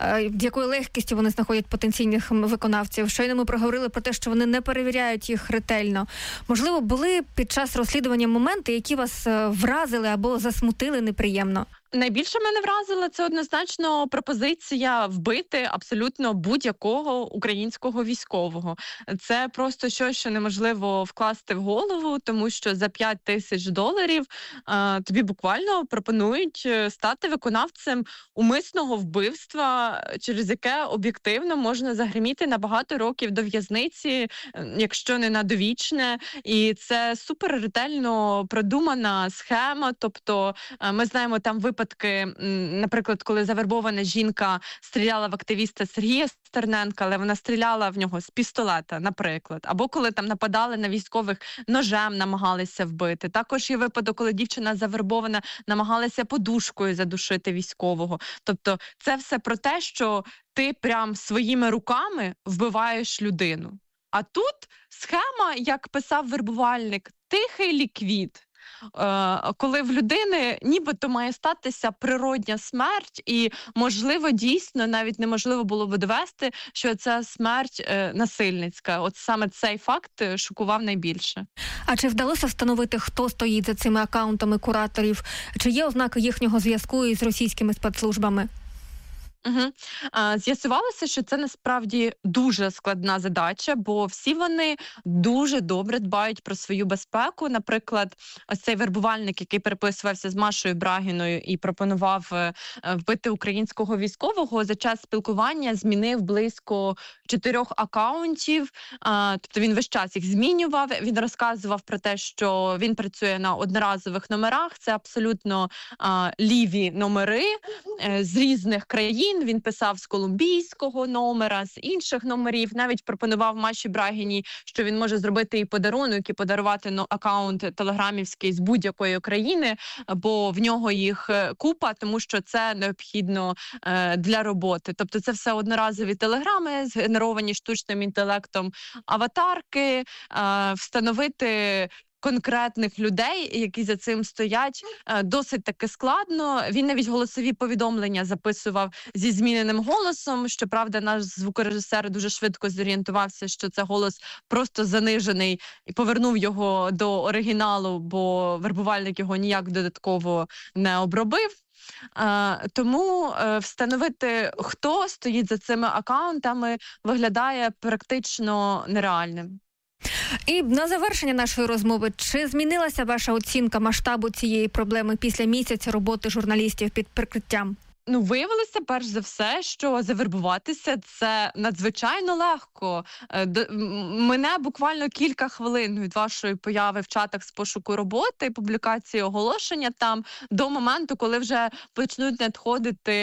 з якою легкістю вони знаходять потенційних виконавців? Щойно ми проговорили про те, що вони не перевіряють їх ретельно. Можливо, були під час розслідування моменти, які вас вразили або засмутили неприємно? Найбільше мене вразила це однозначно пропозиція вбити абсолютно будь-якого українського військового. Це просто щось, що неможливо вкласти в голову, тому що за п'ять тисяч доларів е, тобі буквально пропонують стати виконавцем умисного вбивства, через яке об'єктивно можна загриміти на багато років до в'язниці, якщо не на довічне. І це супер ретельно продумана схема, тобто е, ми знаємо там випадки, Випадки, наприклад, коли завербована жінка стріляла в активіста Сергія Стерненка, але вона стріляла в нього з пістолета, наприклад. Або коли там нападали на військових, ножем намагалися вбити. Також є випадок, коли дівчина завербована, намагалася подушкою задушити військового. Тобто це все про те, що ти прям своїми руками вбиваєш людину. А тут схема, як писав вербувальник, тихий ліквід. Коли в людини нібито має статися природня смерть, і, можливо, дійсно навіть неможливо було би довести, що ця смерть е, насильницька. От саме цей факт шокував найбільше. А чи вдалося встановити, хто стоїть за цими акаунтами кураторів? Чи є ознаки їхнього зв'язку із російськими спецслужбами? Угу. З'ясувалося, що це насправді дуже складна задача, бо всі вони дуже добре дбають про свою безпеку. Наприклад, ось цей вербувальник, який переписувався з Машою Брагіною і пропонував е, вбити українського військового, за час спілкування змінив близько чотирьох акаунтів. А, тобто він весь час їх змінював. Він розказував про те, що він працює на одноразових номерах. Це абсолютно а, ліві номери е, з різних країн. Він писав з колумбійського номера, з інших номерів. Навіть пропонував Маші Брагіній, що він може зробити і подарунок, і подарувати ну, акаунт телеграмівський з будь-якої країни, бо в нього їх купа, тому що це необхідно е, для роботи. Тобто це все одноразові телеграми, згенеровані штучним інтелектом аватарки, е, встановити конкретних людей, які за цим стоять, досить таки складно. Він навіть голосові повідомлення записував зі зміненим голосом. Щоправда, наш звукорежисер дуже швидко зорієнтувався, що це голос просто занижений, і повернув його до оригіналу, бо вербувальник його ніяк додатково не обробив. Uh, тому uh, встановити, хто стоїть за цими акаунтами, виглядає практично нереальним. І на завершення нашої розмови, чи змінилася ваша оцінка масштабу цієї проблеми після місяця роботи журналістів під прикриттям? Ну, виявилося, перш за все, що завербуватися – це надзвичайно легко. Мене буквально кілька хвилин від вашої появи в чатах з пошуку роботи, публікації оголошення там, до моменту, коли вже почнуть надходити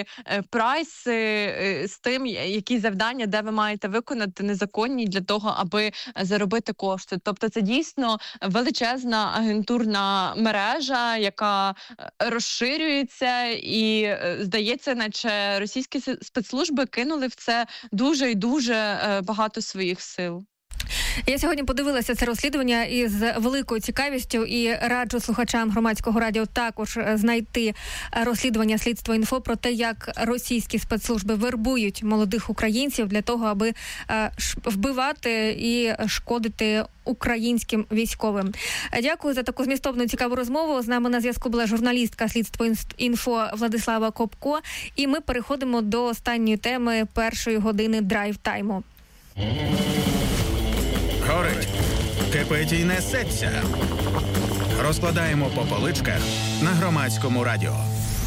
прайси з тим, які завдання, де ви маєте виконати незаконні для того, аби заробити кошти. Тобто це дійсно величезна агентурна мережа, яка розширюється і, здається, це наче російські спецслужби кинули в це дуже і дуже багато своїх сил. Я сьогодні подивилася це розслідування із великою цікавістю і раджу слухачам Громадського радіо також знайти розслідування «Слідство.Інфо» про те, як російські спецслужби вербують молодих українців для того, аби вбивати і шкодити українським військовим. Дякую за таку змістовну цікаву розмову. З нами на зв'язку була журналістка «Слідство.Інфо» Владислава Копко. І ми переходимо до останньої теми першої години драйв-тайму. Горить, кипить і несеться. Розкладаємо по поличках на Громадському радіо.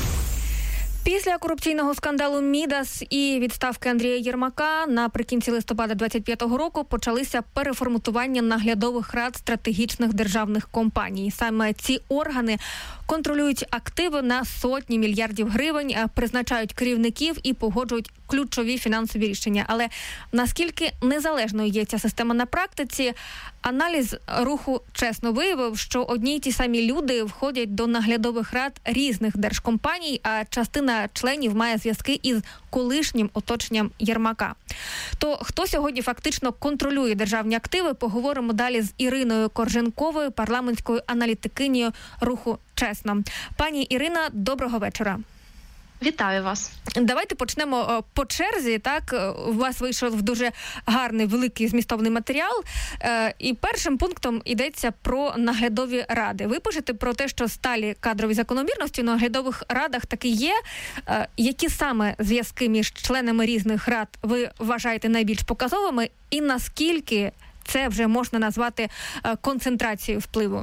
Після корупційного скандалу «Мідас» і відставки Андрія Єрмака наприкінці листопада двадцять п'ятого року почалися переформатування наглядових рад стратегічних державних компаній. Саме ці органи контролюють активи на сотні мільярдів гривень, призначають керівників і погоджують ключові фінансові рішення. Але наскільки незалежною є ця система на практиці, аналіз руху чесно виявив, що одні й ті самі люди входять до наглядових рад різних держкомпаній, а частина членів має зв'язки із колишнім оточенням Єрмака. То хто сьогодні фактично контролює державні активи, поговоримо далі з Іриною Корженковою, парламентською аналітикинею руху «Чесно». Пані Ірина, доброго вечора. Вітаю вас. Давайте почнемо по черзі. Так, у вас вийшов дуже гарний, великий змістовний матеріал. І першим пунктом йдеться про наглядові ради. Ви пишете про те, що сталі кадрові закономірності в наглядових радах таки є. Які саме зв'язки між членами різних рад ви вважаєте найбільш показовими? І наскільки це вже можна назвати концентрацією впливу?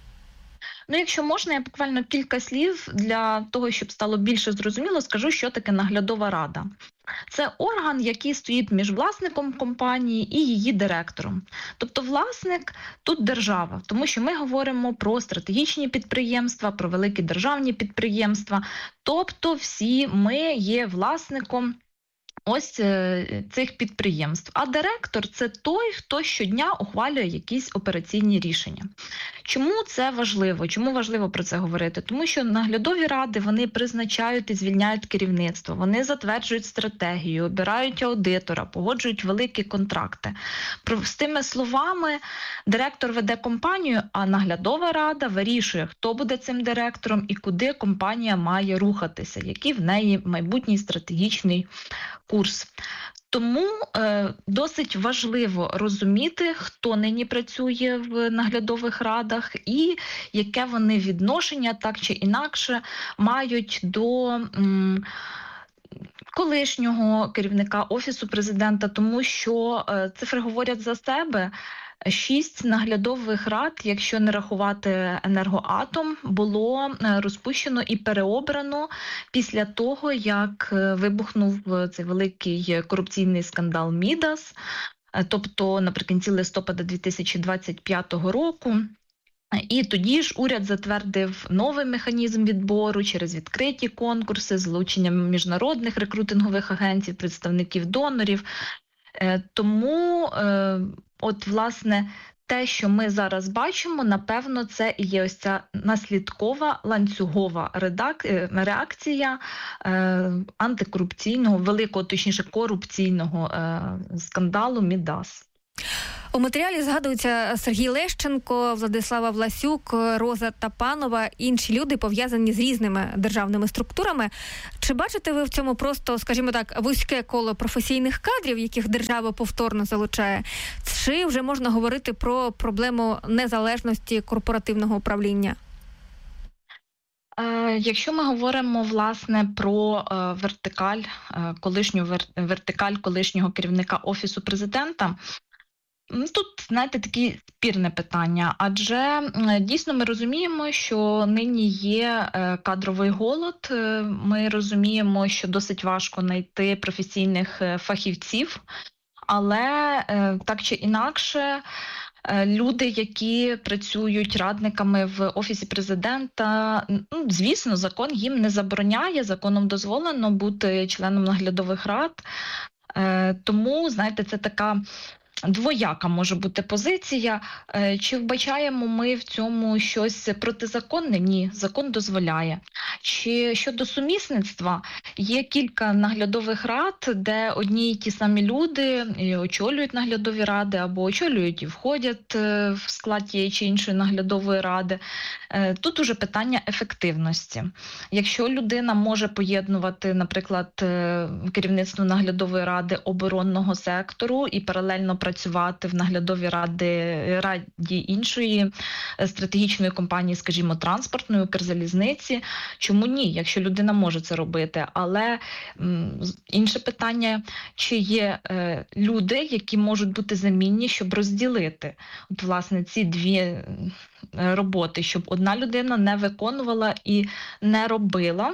Ну, якщо можна, я буквально кілька слів для того, щоб стало більше зрозуміло, скажу, що таке наглядова рада. Це орган, який стоїть між власником компанії і її директором. Тобто власник тут держава, тому що ми говоримо про стратегічні підприємства, про великі державні підприємства. Тобто всі ми є власником ось цих підприємств. А директор – це той, хто щодня ухвалює якісь операційні рішення. Чому це важливо? Чому важливо про це говорити? Тому що наглядові ради, вони призначають і звільняють керівництво, вони затверджують стратегію, обирають аудитора, погоджують великі контракти. Простими словами, директор веде компанію, а наглядова рада вирішує, хто буде цим директором і куди компанія має рухатися, який в неї майбутній стратегічний курс. Тому е, досить важливо розуміти, хто нині працює в наглядових радах і яке вони відношення, так чи інакше, мають до м, колишнього керівника Офісу президента, тому що цифри говорять за себе. Шість наглядових рад, якщо не рахувати «Енергоатом», було розпущено і переобрано після того, як вибухнув цей великий корупційний скандал «Мідас», тобто наприкінці листопада дві тисячі двадцять п'ятого року. І тоді ж уряд затвердив новий механізм відбору через відкриті конкурси, залученням міжнародних рекрутингових агенцій, представників донорів. Тому, от, власне, те, що ми зараз бачимо, напевно, це і є ось ця наслідкова ланцюгова реакція антикорупційного, великого, точніше, корупційного скандалу «Мідас». У матеріалі згадуються Сергій Лещенко, Владислава Власюк, Роза Тапанова, інші люди, пов'язані з різними державними структурами. Чи бачите ви в цьому просто, скажімо так, вузьке коло професійних кадрів, яких держава повторно залучає? Чи вже можна говорити про проблему незалежності корпоративного управління? Якщо ми говоримо, власне, про вертикаль, колишню вертикаль колишнього керівника Офісу президента, тут, знаєте, таке спірне питання, адже дійсно ми розуміємо, що нині є кадровий голод, ми розуміємо, що досить важко знайти професійних фахівців, але так чи інакше люди, які працюють радниками в Офісі президента, ну, звісно, закон їм не забороняє, законом дозволено бути членом наглядових рад, тому, знаєте, це така двояка може бути позиція. Чи вбачаємо ми в цьому щось протизаконне? Ні, закон дозволяє. Чи щодо сумісництва, є кілька наглядових рад, де одні й ті самі люди і очолюють наглядові ради, або очолюють і входять в склад тієї чи іншої наглядової ради. Тут уже питання ефективності. Якщо людина може поєднувати, наприклад, керівництво наглядової ради оборонного сектору і паралельно працювати в наглядовій раді, раді іншої стратегічної компанії, скажімо, транспортної, Укрзалізниці, чому ні, якщо людина може це робити? Але м, інше питання, чи є е, люди, які можуть бути замінні, щоб розділити от, власне, ці дві роботи, щоб одна людина не виконувала і не робила,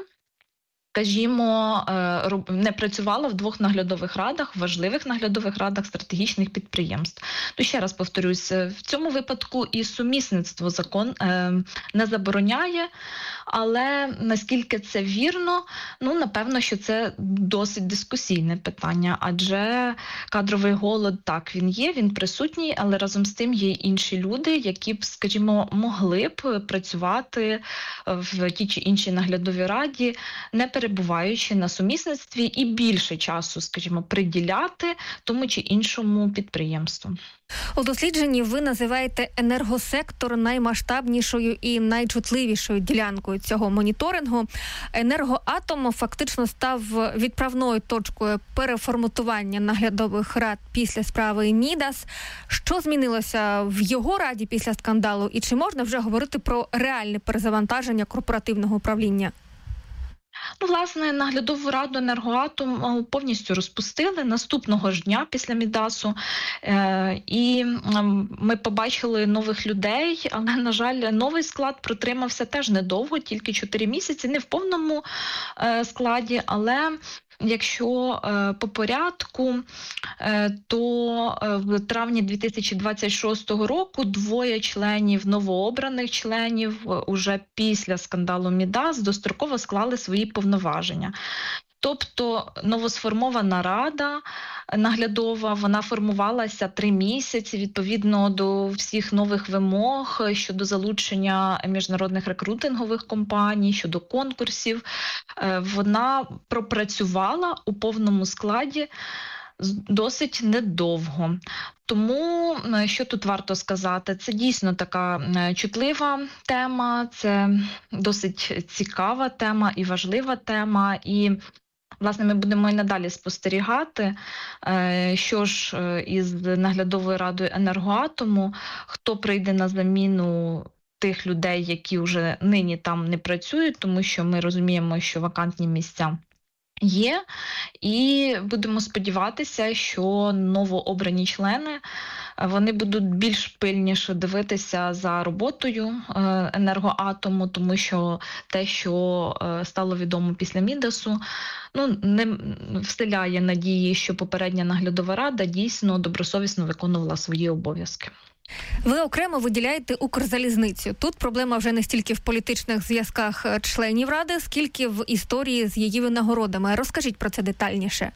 скажімо, не працювала в двох наглядових радах, важливих наглядових радах стратегічних підприємств. То ще раз повторюсь, в цьому випадку і сумісництво закон не забороняє, але наскільки це вірно, ну, напевно, що це досить дискусійне питання, адже кадровий голод, так, він є, він присутній, але разом з тим є інші люди, які б, скажімо, могли б працювати в тій чи іншій наглядовій раді, не перебуваючи на сумісництві, і більше часу, скажімо, приділяти тому чи іншому підприємству. У дослідженні ви називаєте енергосектор наймасштабнішою і найчутливішою ділянкою цього моніторингу. Енергоатом фактично став відправною точкою переформатування наглядових рад після справи Мідас. Що змінилося в його раді після скандалу? І чи можна вже говорити про реальне перезавантаження корпоративного управління? Ну, власне, наглядову раду «Енергоатом» повністю розпустили наступного ж дня після Мідасу. Е, і ми побачили нових людей, але, на жаль, новий склад протримався теж недовго, тільки чотири місяці, не в повному е, складі, але якщо е, по порядку, е, то е, в травні дві тисячі двадцять шостого року двоє членів, новообраних членів, е, уже після скандалу Мідас достроково склали свої повноваження. Тобто новосформована рада наглядова, вона формувалася три місяці відповідно до всіх нових вимог щодо залучення міжнародних рекрутингових компаній, щодо конкурсів. Вона пропрацювала у повному складі досить недовго. Тому, що тут варто сказати, це дійсно така чутлива тема, це досить цікава тема і важлива тема, і власне, ми будемо і надалі спостерігати, що ж із наглядовою радою «Енергоатому», хто прийде на заміну тих людей, які вже нині там не працюють, тому що ми розуміємо, що вакантні місця є, і будемо сподіватися, що новообрані члени вони будуть більш пильніше дивитися за роботою енергоатому, тому що те, що стало відомо після Мідасу, ну, не вселяє надії, що попередня наглядова рада дійсно добросовісно виконувала свої обов'язки. Ви окремо виділяєте Укрзалізницю. Тут проблема вже не стільки в політичних зв'язках членів ради, скільки в історії з її винагородами. Розкажіть про це детальніше.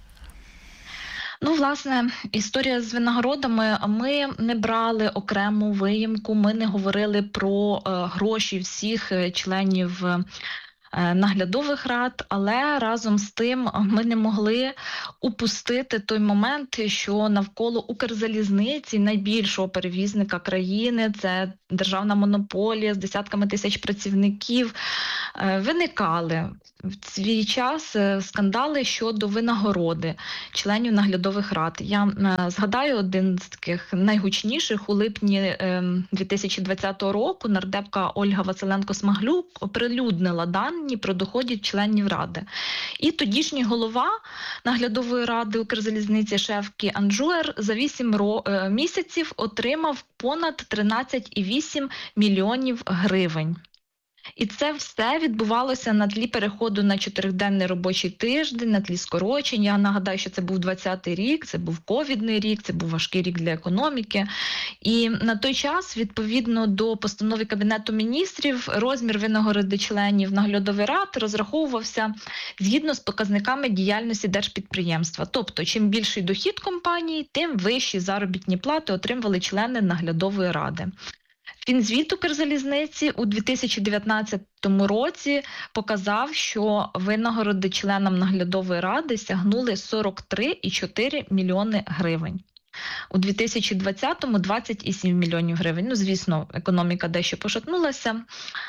Ну, власне, історія з винагородами. Ми не брали окрему виїмку, ми не говорили про е, гроші всіх членів наглядових рад, але разом з тим ми не могли упустити той момент, що навколо Укрзалізниці, найбільшого перевізника країни, це державна монополія з десятками тисяч працівників, виникали в свій час скандали щодо винагороди членів наглядових рад. Я згадаю один з таких найгучніших. У липні дві тисячі двадцятого року нардепка Ольга Василенко-Смаглюк оприлюднила дані про доходи членів ради. І тодішній голова наглядової ради Укрзалізниці Шефкі Анджуер за вісім ро- місяців отримав понад тринадцять цілих вісім мільйонів гривень. І це все відбувалося на тлі переходу на чотириденний робочий тиждень, на тлі скорочень. Я нагадаю, що це був двадцятий рік, це був ковідний рік, це був важкий рік для економіки. І на той час, відповідно до постанови Кабінету міністрів, розмір винагороди членів наглядових рад розраховувався згідно з показниками діяльності держпідприємства. Тобто, чим більший дохід компанії, тим вищі заробітні плати отримували члени наглядової ради. Фінзвіт Укрзалізниці у дві тисячі дев'ятнадцятому році показав, що винагороди членам наглядової ради сягнули сорок три цілих чотири мільйони гривень. У дві тисячі двадцятому – двадцять цілих сім мільйонів гривень. Ну, звісно, економіка дещо пошатнулася,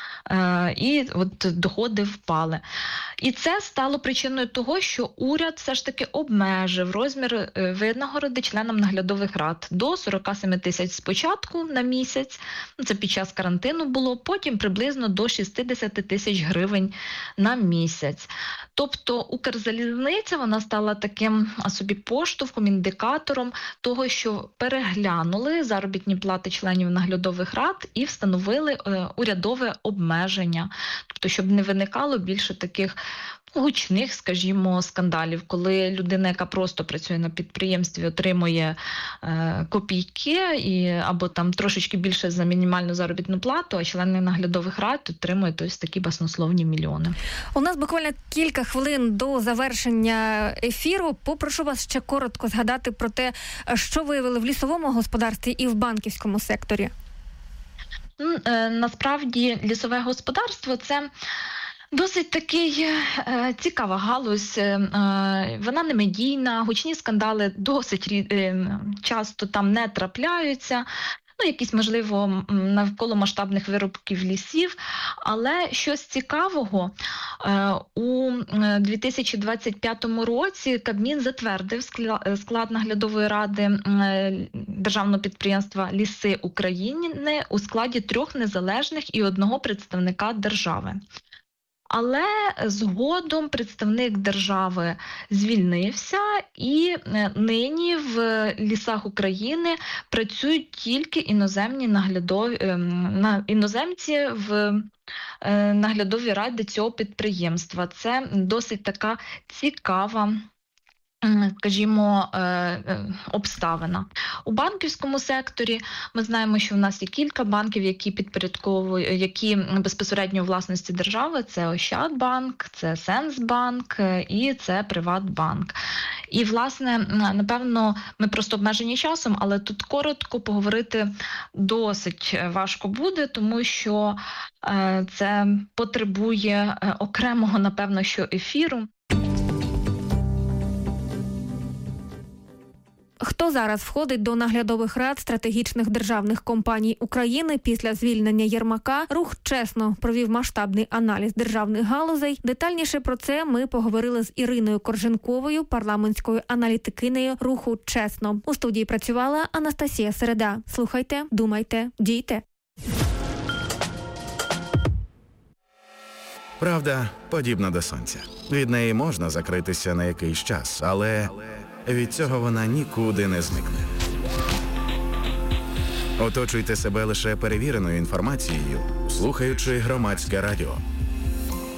і от доходи впали. І це стало причиною того, що уряд все ж таки обмежив розмір винагороди членам наглядових рад до сорок сім тисяч спочатку на місяць, це під час карантину було, потім приблизно до шістдесят тисяч гривень на місяць. Тобто Укрзалізниця, вона стала таким собі поштовхом, індикатором того, що переглянули заробітні плати членів наглядових рад і встановили е, урядове обмеження. Тобто, щоб не виникало більше таких гучних, скажімо, скандалів, коли людина, яка просто працює на підприємстві, отримує е, копійки і, або там трошечки більше за мінімальну заробітну плату, а члени наглядових рад отримують ось такі баснословні мільйони. У нас буквально кілька хвилин до завершення ефіру. Попрошу вас ще коротко згадати про те, що виявили в лісовому господарстві і в банківському секторі. Насправді, лісове господарство – це досить такий е, цікава галузь, е, вона не медійна, гучні скандали досить е, часто там не трапляються. Ну, якісь, можливо, навколо масштабних вирубків лісів. Але щось цікавого, у дві тисячі двадцять п'ятому році Кабмін затвердив склад наглядової ради державного підприємства «Ліси України» у складі трьох незалежних і одного представника держави. Але згодом представник держави звільнився, і нині в лісах України працюють тільки іноземні наглядові, іноземці в наглядовій раді цього підприємства. Це досить така цікава, скажімо, обставина. У банківському секторі ми знаємо, що в нас є кілька банків, які підпорядковують, які безпосередньо у власності держави. Це Ощадбанк, це Сенсбанк і це Приватбанк. І, власне, напевно, ми просто обмежені часом, але тут коротко поговорити досить важко буде, тому що це потребує окремого, напевно, що ефіру. Хто зараз входить до наглядових рад стратегічних державних компаній України після звільнення Єрмака? Рух «Чесно» провів масштабний аналіз державних галузей. Детальніше про це ми поговорили з Іриною Корженковою, парламентською аналітикинею руху «Чесно». У студії працювала Анастасія Середа. Слухайте, думайте, дійте. Правда, подібна до сонця. Від неї можна закритися на якийсь час, але від цього вона нікуди не зникне. Оточуйте себе лише перевіреною інформацією, слухаючи Громадське радіо.